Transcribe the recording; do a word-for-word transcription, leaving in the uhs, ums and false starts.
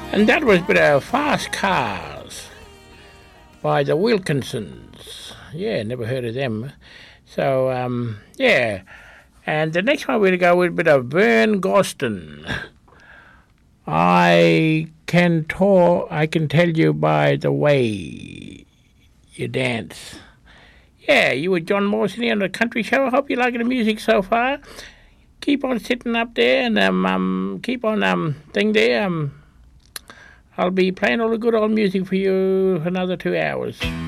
And that was a bit of Fast Cars by the Wilkinsons. Yeah, never heard of them. So, um, yeah. And the next one we're going to go with a bit of Vern Gosdin. I can talk, I can tell you by the way you dance. Yeah, you were John Morrison here on the Country Show. I hope you're liking the music so far. Keep on sitting up there and um, um keep on um thing there. Um, I'll be playing all the good old music for you for another two hours.